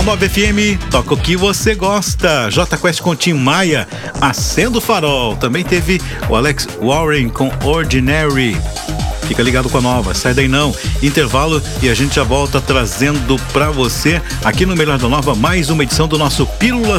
99 FM, toca o que você gosta. J Quest com Tim Maia, Acendo o Farol. Também teve o Alex Warren com Ordinary. Fica ligado com a nova, sai daí não. Intervalo e a gente já volta trazendo pra você, aqui no Melhor da Nova, mais uma edição do nosso Pílulas